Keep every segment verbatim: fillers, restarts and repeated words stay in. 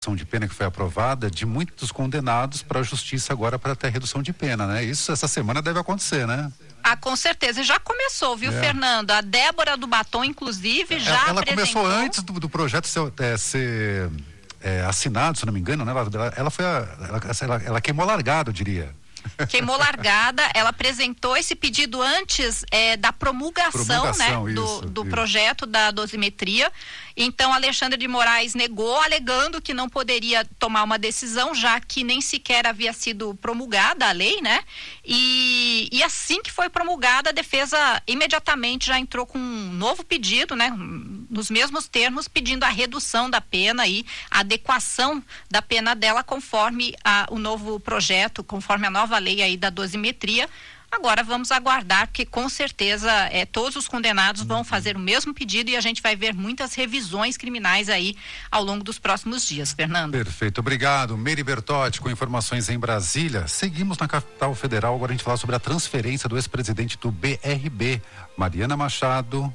redução de pena que foi aprovada de muitos condenados para a justiça agora para ter redução de pena, né? Isso essa semana deve acontecer, né? Ah, com certeza. Já começou, viu, é. Fernando? A Débora do Batom, inclusive, já ela, ela apresentou... começou antes do, do projeto ser, é, ser é, assinado, se não me engano, né? Ela, ela foi a, ela, ela, ela queimou largado, eu diria. Queimou largada, ela apresentou esse pedido antes é, da promulgação, promulgação né, do, isso, do isso. projeto da dosimetria. Então, Alexandre de Moraes negou, alegando que não poderia tomar uma decisão, já que nem sequer havia sido promulgada a lei, né? E, e assim que foi promulgada, a defesa imediatamente já entrou com um novo pedido, né? Nos mesmos termos, pedindo a redução da pena e a adequação da pena dela conforme a, o novo projeto, conforme a nova lei aí da dosimetria. Agora vamos aguardar, porque com certeza é, todos os condenados vão fazer o mesmo pedido e a gente vai ver muitas revisões criminais aí ao longo dos próximos dias, Fernando. Perfeito, obrigado. Meire Bertotti com informações em Brasília. Seguimos na capital federal, agora a gente fala sobre a transferência do ex-presidente do B R B, Mariana Machado.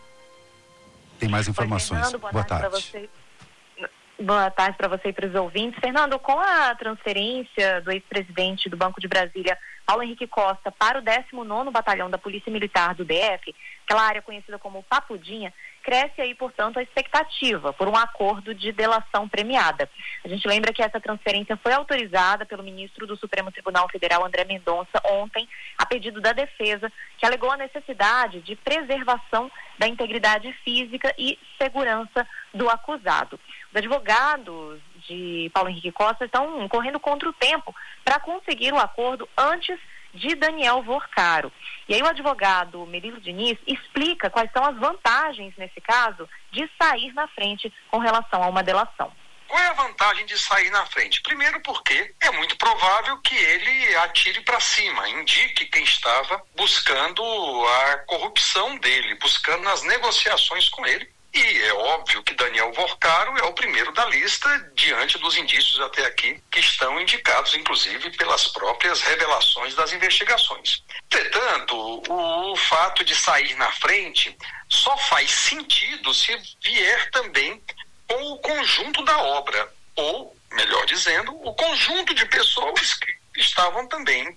Tem mais informações. Oi, Fernando, boa, boa tarde, tarde. para você. Boa tarde para você e para os ouvintes. Fernando, com a transferência do ex-presidente do Banco de Brasília, Paulo Henrique Costa, para o décimo nono Batalhão da Polícia Militar do D F, aquela área conhecida como Papudinha, cresce aí, portanto, a expectativa por um acordo de delação premiada. A gente lembra que essa transferência foi autorizada pelo ministro do Supremo Tribunal Federal, André Mendonça, ontem, a pedido da defesa, que alegou a necessidade de preservação da integridade física e segurança do acusado. Os advogados de Paulo Henrique Costa estão correndo contra o tempo para conseguir o acordo antes de Daniel Vorcaro. E aí o advogado Merilo Diniz explica quais são as vantagens, nesse caso, de sair na frente com relação a uma delação. Qual é a vantagem de sair na frente? Primeiro porque é muito provável que ele atire para cima, indique quem estava buscando a corrupção dele, buscando as negociações com ele. E é óbvio que Daniel Vorcaro é o primeiro da lista, diante dos indícios até aqui, que estão indicados, inclusive, pelas próprias revelações das investigações. Entretanto, o fato de sair na frente só faz sentido se vier também com o conjunto da obra, ou, melhor dizendo, o conjunto de pessoas que estavam também.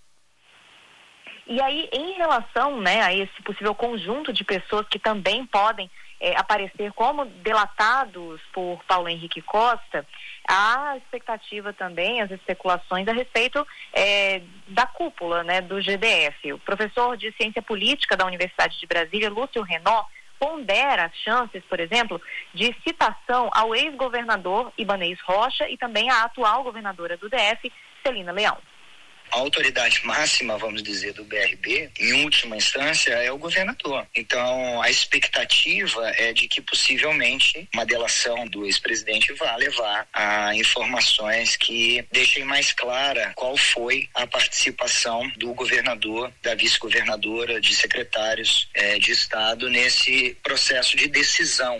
E aí, em relação, né, a esse possível conjunto de pessoas que também podem É, aparecer como delatados por Paulo Henrique Costa, há expectativa também, as especulações a respeito é, da cúpula, né, do G D F. O professor de Ciência Política da Universidade de Brasília, Lúcio Renaud, pondera as chances, por exemplo, de citação ao ex-governador Ibanez Rocha e também à atual governadora do D F, Celina Leão. A autoridade máxima, vamos dizer, do B R B, em última instância, é o governador. Então, a expectativa é de que possivelmente uma delação do ex-presidente vá levar a informações que deixem mais clara qual foi a participação do governador, da vice-governadora, de secretários eh, de Estado nesse processo de decisão.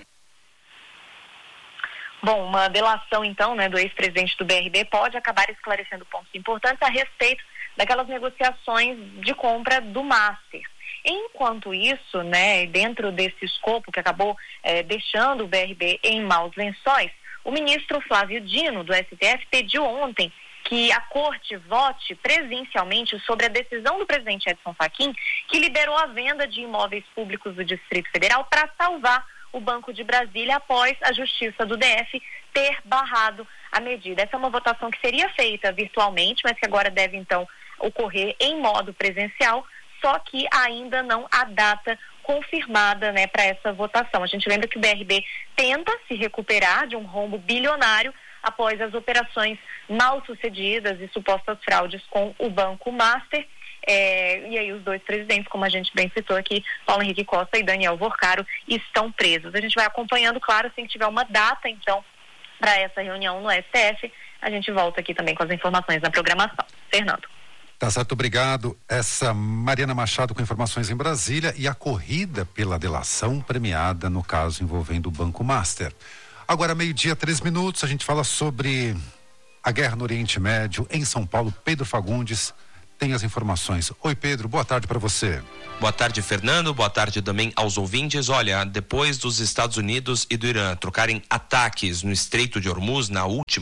Bom, uma delação, então, né, do ex-presidente do B R B pode acabar esclarecendo pontos importantes a respeito daquelas negociações de compra do Master. Enquanto isso, né, dentro desse escopo que acabou eh, deixando o B R B em maus lençóis, o ministro Flávio Dino, do S T F, pediu ontem que a corte vote presencialmente sobre a decisão do presidente Edson Fachin, que liberou a venda de imóveis públicos do Distrito Federal para salvar o Banco de Brasília após a Justiça do D F ter barrado a medida. Essa é uma votação que seria feita virtualmente, mas que agora deve então ocorrer em modo presencial, só que ainda não há data confirmada, né, para essa votação. A gente lembra que o B R B tenta se recuperar de um rombo bilionário após as operações mal sucedidas e supostas fraudes com o Banco Master. É, e aí os dois presidentes, como a gente bem citou aqui, Paulo Henrique Costa e Daniel Vorcaro, estão presos. A gente vai acompanhando, claro, assim que tiver uma data, então, para essa reunião no S T F, a gente volta aqui também com as informações na programação. Fernando. Tá certo, obrigado. Essa Mariana Machado com informações em Brasília e a corrida pela delação premiada no caso envolvendo o Banco Master. Agora, meio-dia, três minutos, a gente fala sobre a guerra no Oriente Médio, em São Paulo. Pedro Fagundes tem as informações. Oi, Pedro, boa tarde para você. Boa tarde, Fernando. Boa tarde também aos ouvintes. Olha, depois dos Estados Unidos e do Irã trocarem ataques no Estreito de Hormuz na última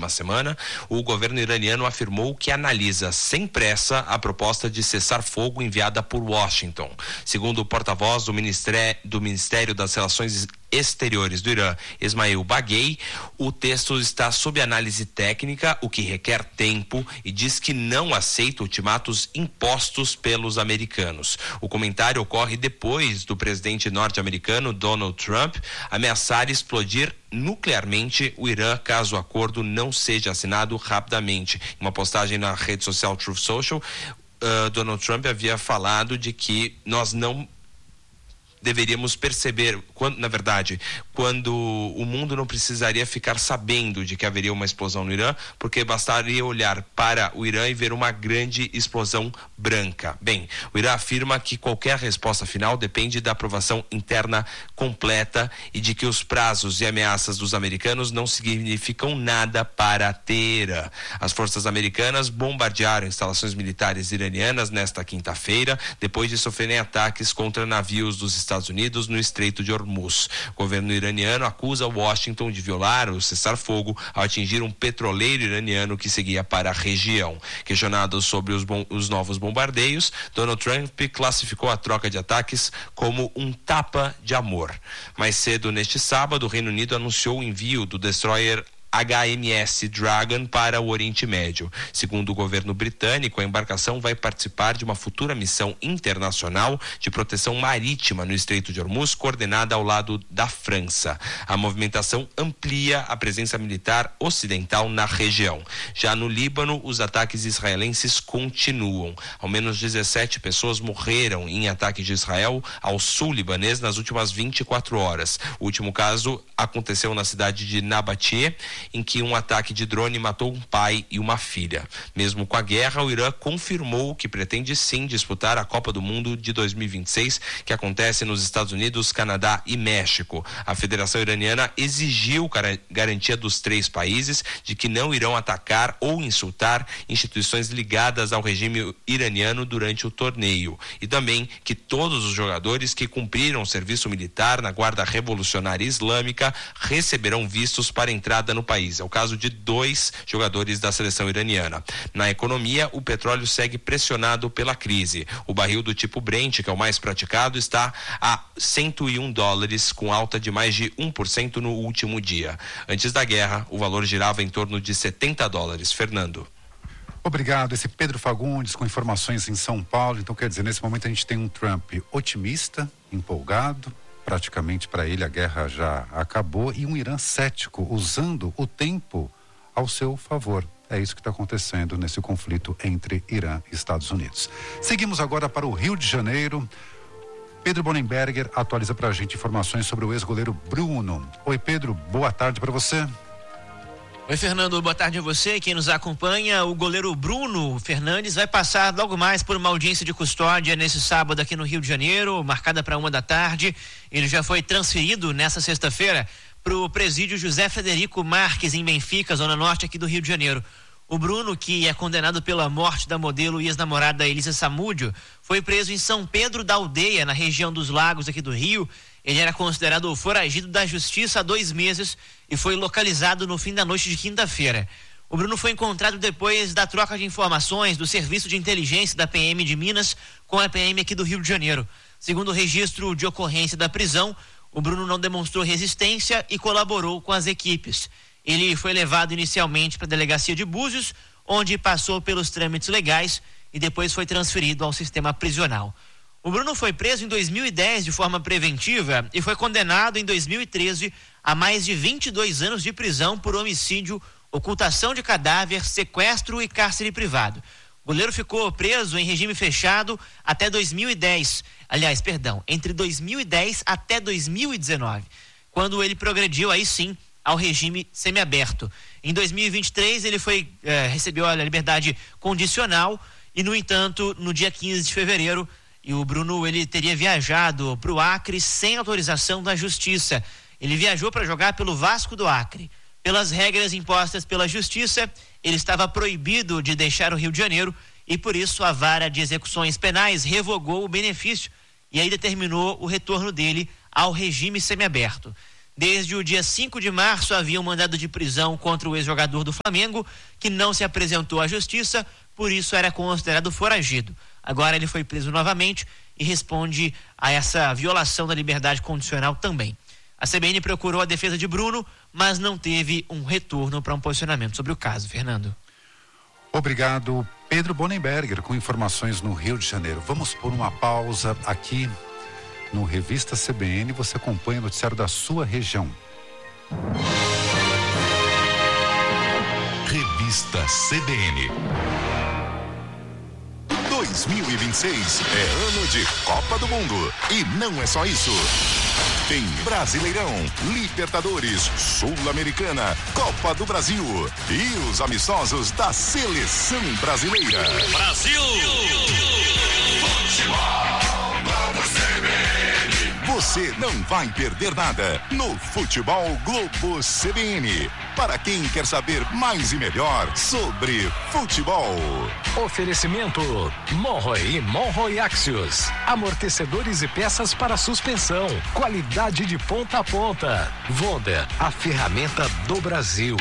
próxima semana, o governo iraniano afirmou que analisa sem pressa a proposta de cessar-fogo enviada por Washington. Segundo o porta-voz do Ministério, do Ministério das Relações Exteriores do Irã, Ismail Baghei, o texto está sob análise técnica, o que requer tempo, e diz que não aceita ultimatos impostos pelos americanos. O comentário ocorre depois do presidente norte-americano Donald Trump ameaçar explodir nuclearmente o Irã caso o acordo não seja assinado rapidamente. Em uma postagem na rede social Truth Social, uh, Donald Trump havia falado de que nós não deveríamos perceber, quando, na verdade, quando o mundo não precisaria ficar sabendo de que haveria uma explosão no Irã, porque bastaria olhar para o Irã e ver uma grande explosão branca. Bem, o Irã afirma que qualquer resposta final depende da aprovação interna completa e de que os prazos e ameaças dos americanos não significam nada para Teherã. As forças americanas bombardearam instalações militares iranianas nesta quinta-feira, depois de sofrerem ataques contra navios dos Estados Estados Unidos no Estreito de Hormuz. O governo iraniano acusa Washington de violar o cessar-fogo ao atingir um petroleiro iraniano que seguia para a região. Questionado sobre os, bom, os novos bombardeios, Donald Trump classificou a troca de ataques como um tapa de amor. Mais cedo neste sábado, o Reino Unido anunciou o envio do destroyer H M S Dragon para o Oriente Médio. Segundo o governo britânico, a embarcação vai participar de uma futura missão internacional de proteção marítima no Estreito de Hormuz, coordenada ao lado da França. A movimentação amplia a presença militar ocidental na região. Já no Líbano, os ataques israelenses continuam. Ao menos dezessete pessoas morreram em ataque de Israel ao sul libanês nas últimas vinte e quatro horas. O último caso aconteceu na cidade de Nabatie, em que um ataque de drone matou um pai e uma filha. Mesmo com a guerra, o Irã confirmou que pretende sim disputar a Copa do Mundo de dois mil e vinte e seis, que acontece nos Estados Unidos, Canadá e México. A Federação Iraniana exigiu garantia dos três países de que não irão atacar ou insultar instituições ligadas ao regime iraniano durante o torneio, e também que todos os jogadores que cumpriram serviço militar na Guarda Revolucionária Islâmica receberão vistos para entrada no país. É o caso de dois jogadores da seleção iraniana. Na economia, o petróleo segue pressionado pela crise. O barril do tipo Brent, que é o mais praticado, está a cento e um dólares, com alta de mais de um por cento no último dia. Antes da guerra, o valor girava em torno de setenta dólares. Fernando. Obrigado. Esse Pedro Fagundes com informações em São Paulo. Então, quer dizer, nesse momento a gente tem um Trump otimista, empolgado. Praticamente para ele a guerra já acabou, e um Irã cético, usando o tempo ao seu favor. É isso que está acontecendo nesse conflito entre Irã e Estados Unidos. Seguimos agora para o Rio de Janeiro. Pedro Bonenberger atualiza para a gente informações sobre o ex-goleiro Bruno. Oi, Pedro, boa tarde para você. Oi, Fernando, boa tarde a você, quem nos acompanha. O goleiro Bruno Fernandes vai passar logo mais por uma audiência de custódia nesse sábado aqui no Rio de Janeiro, marcada para uma da tarde. Ele já foi transferido nessa sexta-feira para o presídio José Frederico Marques, em Benfica, zona norte aqui do Rio de Janeiro. O Bruno, que é condenado pela morte da modelo e ex-namorada Elisa Samúdio, foi preso em São Pedro da Aldeia, na região dos Lagos aqui do Rio. Ele era considerado foragido da justiça há dois meses e foi localizado no fim da noite de quinta-feira. O Bruno foi encontrado depois da troca de informações do Serviço de Inteligência da P M de Minas com a P M aqui do Rio de Janeiro. Segundo o registro de ocorrência da prisão, o Bruno não demonstrou resistência e colaborou com as equipes. Ele foi levado inicialmente para a delegacia de Búzios, onde passou pelos trâmites legais e depois foi transferido ao sistema prisional. O Bruno foi preso em dois mil e dez de forma preventiva e foi condenado em dois mil e treze a mais de vinte e dois anos de prisão por homicídio, ocultação de cadáver, sequestro e cárcere privado. O goleiro ficou preso em regime fechado até dois mil e dez, aliás, perdão, entre dois mil e dez até dois mil e dezenove, quando ele progrediu aí sim ao regime semiaberto. Em dois mil e vinte e três ele foi eh, recebeu a liberdade condicional e, no entanto, no dia quinze de fevereiro, e o Bruno ele teria viajado para o Acre sem autorização da Justiça. Ele viajou para jogar pelo Vasco do Acre. Pelas regras impostas pela Justiça, ele estava proibido de deixar o Rio de Janeiro e, por isso, a Vara de Execuções Penais revogou o benefício e aí determinou o retorno dele ao regime semiaberto. Desde o dia cinco de março havia um mandado de prisão contra o ex-jogador do Flamengo, que não se apresentou à justiça, por isso era considerado foragido. Agora ele foi preso novamente e responde a essa violação da liberdade condicional também. A C B N procurou a defesa de Bruno, mas não teve um retorno para um posicionamento sobre o caso. Fernando. Obrigado, Pedro Bonenberger, com informações no Rio de Janeiro. Vamos por uma pausa aqui no Revista C B N. Você acompanha o noticiário da sua região. Revista C B N. dois mil e vinte e seis é ano de Copa do Mundo. E não é só isso. Tem Brasileirão, Libertadores, Sul-Americana, Copa do Brasil e os amistosos da Seleção Brasileira. Brasil! Você não vai perder nada no Futebol Globo C B N. Para quem quer saber mais e melhor sobre futebol. Oferecimento Monroe e Monroe Axios. Amortecedores e peças para suspensão. Qualidade de ponta a ponta. Vonda, a ferramenta do Brasil.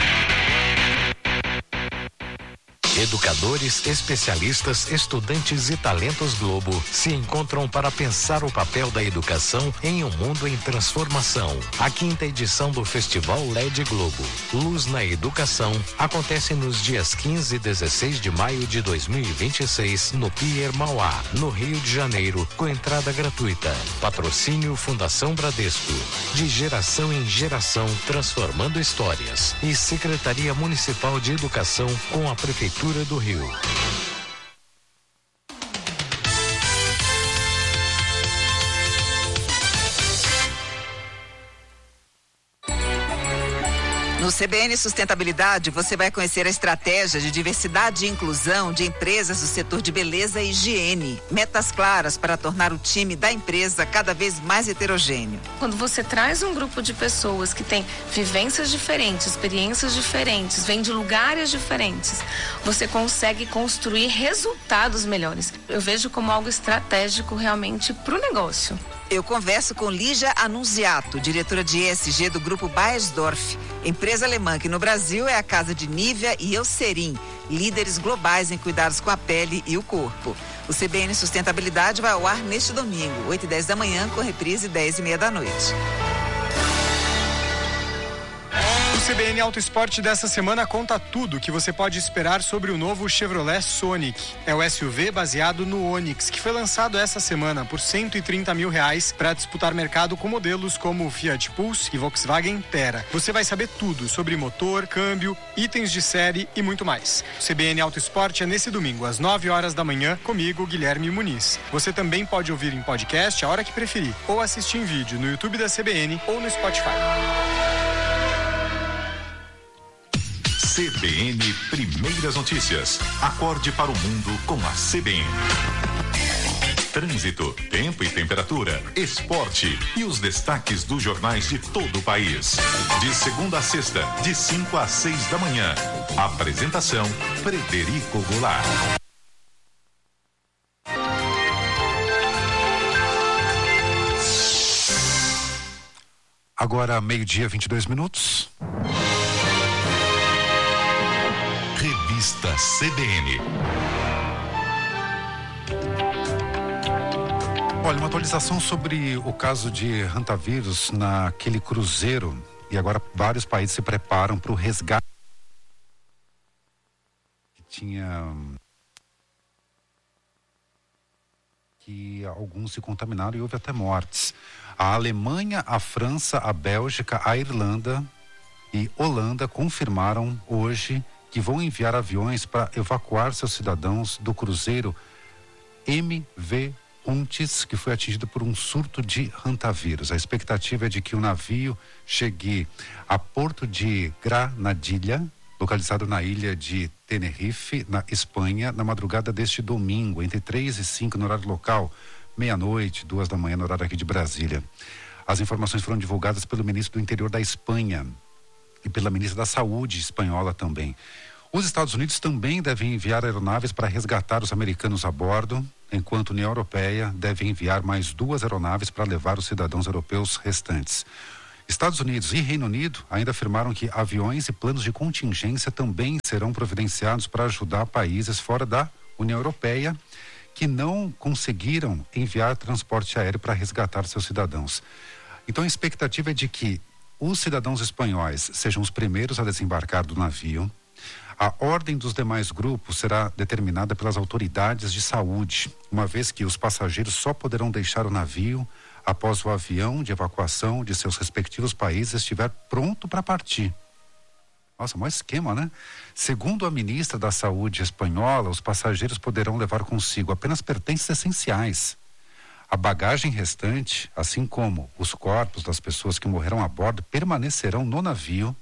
Educadores, especialistas, estudantes e talentos Globo se encontram para pensar o papel da educação em um mundo em transformação. A quinta edição do Festival L E D Globo, Luz na Educação, acontece nos dias quinze e dezesseis de maio de dois mil e vinte e seis no Pier Mauá, no Rio de Janeiro, com entrada gratuita. Patrocínio Fundação Bradesco. De geração em geração, transformando histórias. E Secretaria Municipal de Educação com a Prefeitura do Rio. No C B N Sustentabilidade, você vai conhecer a estratégia de diversidade e inclusão de empresas do setor de beleza e higiene. Metas claras para tornar o time da empresa cada vez mais heterogêneo. Quando você traz um grupo de pessoas que tem vivências diferentes, experiências diferentes, vem de lugares diferentes, você consegue construir resultados melhores. Eu vejo como algo estratégico realmente para o negócio. Eu converso com Lígia Annunziato, diretora de E S G do Grupo Beiersdorf, empresa alemã que no Brasil é a casa de Nivea e Eucerin, líderes globais em cuidados com a pele e o corpo. O C B N Sustentabilidade vai ao ar neste domingo, oito e dez da manhã, com reprise dez e meia da noite. O C B N Auto Esporte dessa semana conta tudo que você pode esperar sobre o novo Chevrolet Sonic. É o S U V baseado no Onix, que foi lançado essa semana por cento e trinta mil reais para disputar mercado com modelos como o Fiat Pulse e Volkswagen Terra. Você vai saber tudo sobre motor, câmbio, itens de série e muito mais. O C B N Auto Esporte é nesse domingo, às nove horas da manhã, comigo, Guilherme Muniz. Você também pode ouvir em podcast a hora que preferir, ou assistir em vídeo no YouTube da C B N ou no Spotify. C B N Primeiras Notícias. Acorde para o mundo com a C B N. Trânsito, tempo e temperatura, esporte e os destaques dos jornais de todo o país. De segunda a sexta, de cinco às seis da manhã. Apresentação, Frederico Goulart. Agora, meio-dia, vinte e dois minutos. Revista C B N. Olha, uma atualização sobre o caso de hantavírus naquele cruzeiro, e agora vários países se preparam para o resgate. Que tinha que alguns se contaminaram e houve até mortes. A Alemanha, a França, a Bélgica, a Irlanda e Holanda confirmaram hoje que vão enviar aviões para evacuar seus cidadãos do cruzeiro M V Untis, que foi atingido por um surto de hantavírus. A expectativa é de que o navio chegue a Porto de Granadilha, localizado na ilha de Tenerife, na Espanha, na madrugada deste domingo, entre três e cinco no horário local, meia-noite, duas da manhã no horário aqui de Brasília. As informações foram divulgadas pelo ministro do Interior da Espanha e pela ministra da Saúde espanhola também. Os Estados Unidos também devem enviar aeronaves para resgatar os americanos a bordo, enquanto a União Europeia deve enviar mais duas aeronaves para levar os cidadãos europeus restantes. Estados Unidos e Reino Unido ainda afirmaram que aviões e planos de contingência também serão providenciados para ajudar países fora da União Europeia que não conseguiram enviar transporte aéreo para resgatar seus cidadãos. Então a expectativa é de que os cidadãos espanhóis sejam os primeiros a desembarcar do navio. A ordem dos demais grupos será determinada pelas autoridades de saúde, uma vez que os passageiros só poderão deixar o navio após o avião de evacuação de seus respectivos países estiver pronto para partir. Nossa, maior esquema, né? Segundo a ministra da Saúde espanhola, os passageiros poderão levar consigo apenas pertences essenciais. A bagagem restante, assim como os corpos das pessoas que morreram a bordo, permanecerão no navio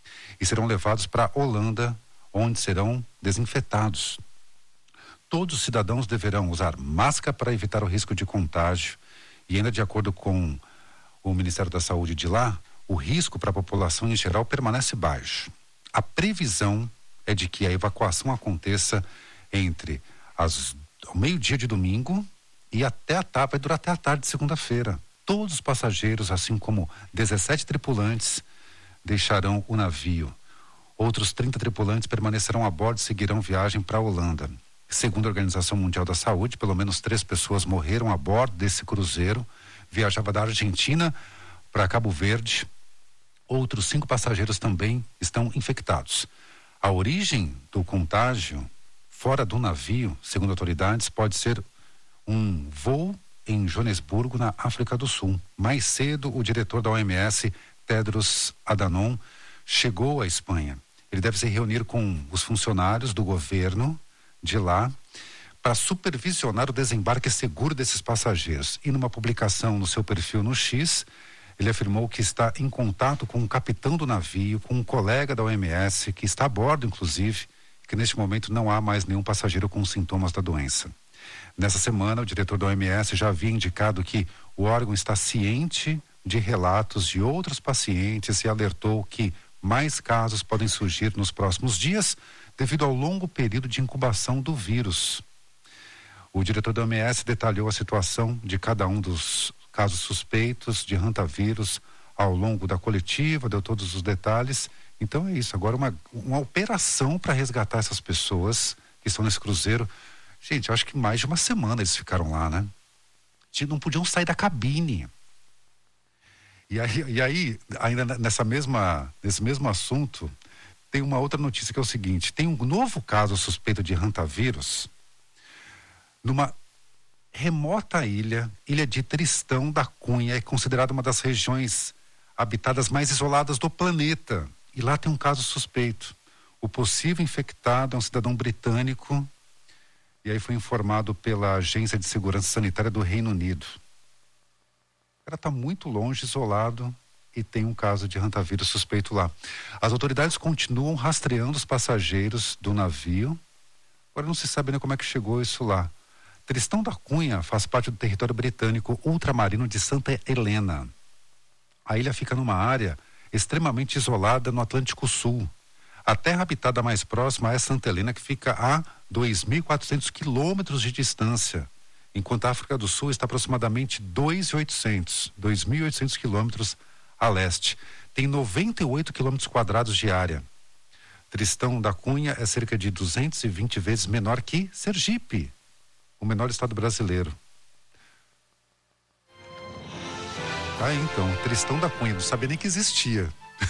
e serão levados para a Holanda, onde serão desinfetados. Todos os cidadãos deverão usar máscara para evitar o risco de contágio e ainda de acordo com o Ministério da Saúde de lá, o risco para a população em geral permanece baixo. A previsão é de que a evacuação aconteça entre as, ao meio-dia de domingo e até a tarde, vai durar até a tarde de segunda-feira. Todos os passageiros, assim como dezessete tripulantes, deixarão o navio. Outros trinta tripulantes permanecerão a bordo e seguirão viagem para a Holanda. Segundo a Organização Mundial da Saúde, pelo menos três pessoas morreram a bordo desse cruzeiro. Viajava da Argentina para Cabo Verde. Outros cinco passageiros também estão infectados. A origem do contágio fora do navio, segundo autoridades, pode ser um voo em Joanesburgo, na África do Sul. Mais cedo, o diretor da O M S, Tedros Adhanom, chegou à Espanha. Ele deve se reunir com os funcionários do governo de lá para supervisionar o desembarque seguro desses passageiros. E numa publicação no seu perfil no X, ele afirmou que está em contato com o capitão do navio, com um colega da O M S, que está a bordo, inclusive, que neste momento não há mais nenhum passageiro com sintomas da doença. Nessa semana, o diretor da O M S já havia indicado que o órgão está ciente de relatos de outros pacientes e alertou que mais casos podem surgir nos próximos dias devido ao longo período de incubação do vírus. O diretor da O M S detalhou a situação de cada um dos casos suspeitos de hantavírus ao longo da coletiva, deu todos os detalhes. Então é isso, agora uma, uma operação para resgatar essas pessoas que estão nesse cruzeiro. Gente, eu acho que mais de uma semana eles ficaram lá, né? Não podiam sair da cabine. E aí, e aí ainda nessa mesma, nesse mesmo assunto, tem uma outra notícia que é o seguinte: tem um novo caso suspeito de hantavírus numa remota ilha, ilha de Tristão da Cunha, é considerada uma das regiões habitadas mais isoladas do planeta. E lá tem um caso suspeito. O possível infectado é um cidadão britânico, e aí foi informado pela Agência de Segurança Sanitária do Reino Unido. O cara está muito longe, isolado, e tem um caso de hantavírus suspeito lá. As autoridades continuam rastreando os passageiros do navio. Agora não se sabe nem como é que chegou isso lá. Tristão da Cunha faz parte do território britânico ultramarino de Santa Helena. A ilha fica numa área extremamente isolada no Atlântico Sul. A terra habitada mais próxima é Santa Helena, que fica a dois mil e quatrocentos quilômetros de distância, enquanto a África do Sul está aproximadamente dois mil e oitocentos quilômetros a leste. Tem noventa e oito quilômetros quadrados de área. Tristão da Cunha é cerca de duzentas e vinte vezes menor que Sergipe, o menor estado brasileiro. Ah, então, Tristão da Cunha, não sabia nem que existia.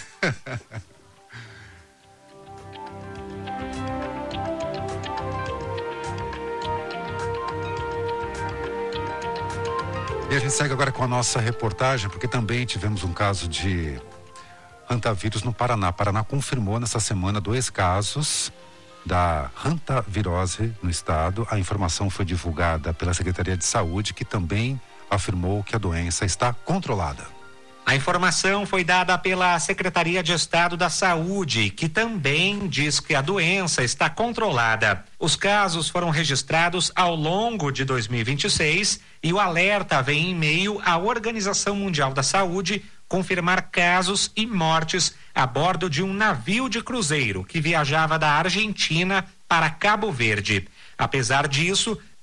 E a gente segue agora com a nossa reportagem, porque também tivemos um caso de hantavírus no Paraná. Paraná confirmou nessa semana dois casos da hantavirose no estado. A informação foi divulgada pela Secretaria de Saúde, que também afirmou que a doença está controlada. A informação foi dada pela Secretaria de Estado da Saúde, que também diz que a doença está controlada. Os casos foram registrados ao longo de dois mil e vinte e seis e o alerta vem em meio à Organização Mundial da Saúde confirmar casos e mortes a bordo de um navio de cruzeiro que viajava da Argentina para Cabo Verde. Apesar disso,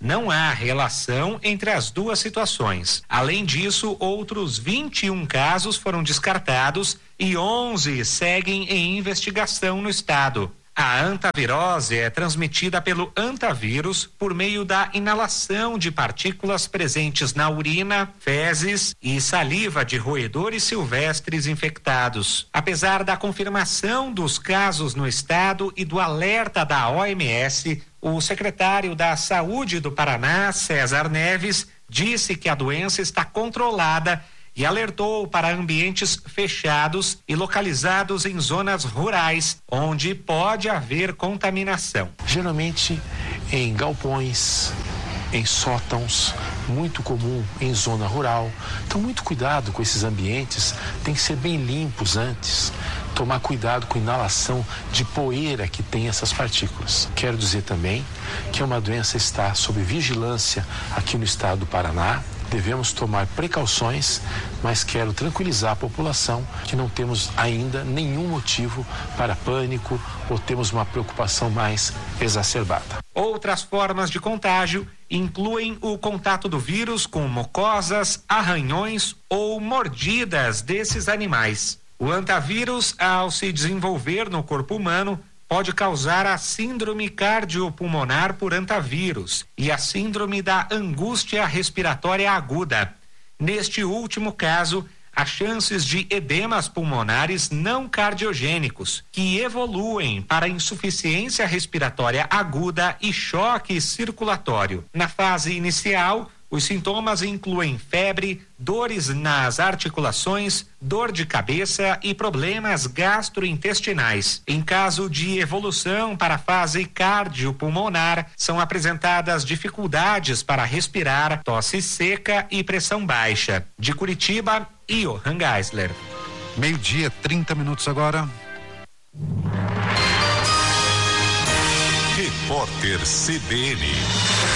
Não há relação entre as duas situações. Além disso, outros vinte e um casos foram descartados e onze seguem em investigação no estado. A antavirose é transmitida pelo antavírus por meio da inalação de partículas presentes na urina, fezes e saliva de roedores silvestres infectados. Apesar da confirmação dos casos no estado e do alerta da O M S, o secretário da Saúde do Paraná, César Neves, disse que a doença está controlada e alertou para ambientes fechados e localizados em zonas rurais, onde pode haver contaminação. Geralmente em galpões, em sótãos, muito comum em zona rural. Então, muito cuidado com esses ambientes, tem que ser bem limpos antes. Tomar cuidado com a inalação de poeira que tem essas partículas. Quero dizer também que é uma doença que está sob vigilância aqui no estado do Paraná. Devemos tomar precauções, mas quero tranquilizar a população que não temos ainda nenhum motivo para pânico ou temos uma preocupação mais exacerbada. Outras formas de contágio incluem o contato do vírus com mucosas, arranhões ou mordidas desses animais. O antavírus, ao se desenvolver no corpo humano, pode causar a síndrome cardiopulmonar por antavírus e a síndrome da angústia respiratória aguda. Neste último caso, há chances de edemas pulmonares não cardiogênicos, que evoluem para insuficiência respiratória aguda e choque circulatório. Na fase inicial, os sintomas incluem febre, dores nas articulações, dor de cabeça e problemas gastrointestinais. Em caso de evolução para a fase cardiopulmonar, são apresentadas dificuldades para respirar, tosse seca e pressão baixa. De Curitiba, Johan Geisler. Meio-dia, trinta minutos agora. Repórter C B N.